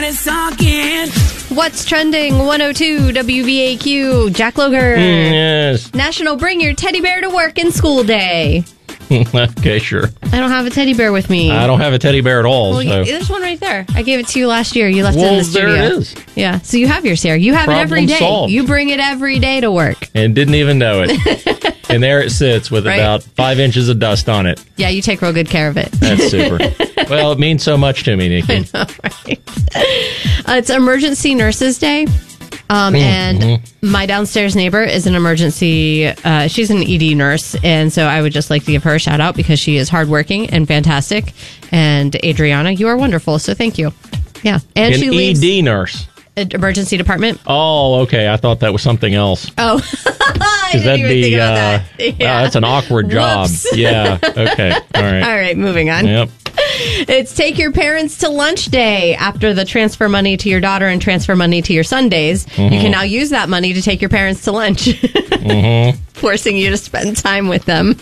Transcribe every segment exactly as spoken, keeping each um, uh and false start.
What's trending? one oh two W V A Q. Jack Loger. Mm, yes. National Bring Your Teddy Bear to Work in School Day. Okay, sure. I don't have a teddy bear with me. I don't have a teddy bear at all. Well, so. There's one right there. I gave it to you last year. You left well, it in the studio. There it is. Yeah, so you have yours here. You have Problem it every day. solved. You bring it every day to work. And didn't even know it. And there it sits with right? about five inches of dust on it. Yeah, you take real good care of it. That's super. Well, it means so much to me, Nikki. I know, right? Uh, it's Emergency Nurses Day. Um, and mm-hmm. my downstairs neighbor is an emergency, uh, she's an E D nurse. And so I would just like to give her a shout out because she is hardworking and fantastic. And Adriana, you are wonderful. So thank you. Yeah. And An she leaves E D nurse. Emergency department. Oh, okay. I thought that was something else. Oh, I didn't that'd even be, think about uh, that. Yeah. Uh, that's an awkward job. Whoops. Yeah. Okay. All right. All right. Moving on. Yep. It's Take Your Parents to Lunch Day. After the transfer money to your daughter and transfer money to your Sundays, mm-hmm. you can now use that money to take your parents to lunch, mm-hmm. forcing you to spend time with them.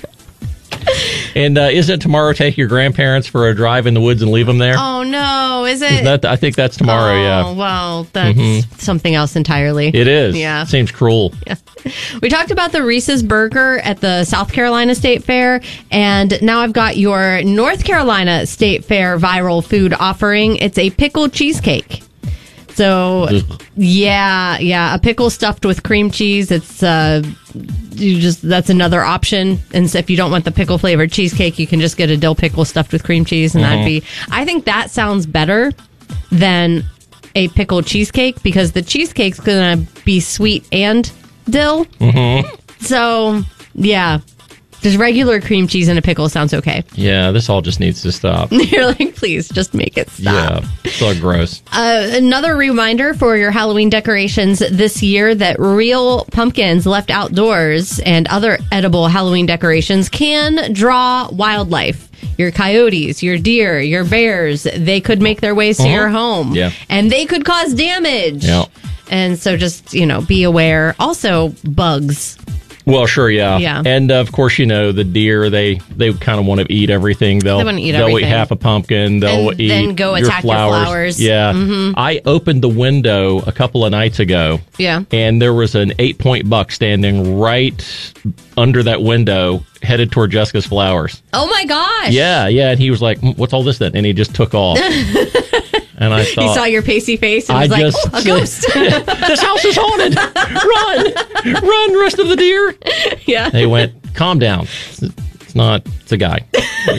And uh, isn't it tomorrow take your grandparents for a drive in the woods and leave them there? Oh, no. Is it? Is that, I think that's tomorrow, oh, yeah. Well, that's mm-hmm. something else entirely. It is. Yeah. Seems cruel. Yeah. We talked about the Reese's Burger at the South Carolina State Fair, and now I've got your North Carolina State Fair viral food offering. It's a pickle cheesecake. So, Ugh. yeah, yeah, a pickle stuffed with cream cheese. It's uh, you just that's another option. And so if you don't want the pickle flavored cheesecake, you can just get a dill pickle stuffed with cream cheese, and mm-hmm. that'd be. I think that sounds better than a pickle cheesecake because the cheesecake's gonna be sweet and dill. Mm-hmm. So, yeah. Just regular cream cheese and a pickle sounds okay. Yeah, this all just needs to stop. You're like, please, just make it stop. Yeah, it's so gross. Uh, another reminder for your Halloween decorations this year that real pumpkins left outdoors and other edible Halloween decorations can draw wildlife. Your coyotes, your deer, your bears, they could make their ways to uh-huh. your home. Yeah. And they could cause damage. Yeah. And so just, you know, be aware. Also, bugs. Well, sure, yeah. Yeah. And, uh, of course, you know, the deer, they, they kind of want to eat everything. They'll, they want to eat they'll everything. eat half a pumpkin. They'll and eat then go your attack flowers. your flowers. Yeah. Mm-hmm. I opened the window a couple of nights ago. Yeah. And there was an eight-point buck standing right under that window headed toward Jessica's flowers. Oh, my gosh. Yeah, yeah. And he was like, what's all this then? And he just took off. And I thought, he saw your pasty face and I was like, just, oh, a ghost. This house is haunted. Run. Run, rest of the deer. Yeah. They went, calm down. It's not, it's a guy.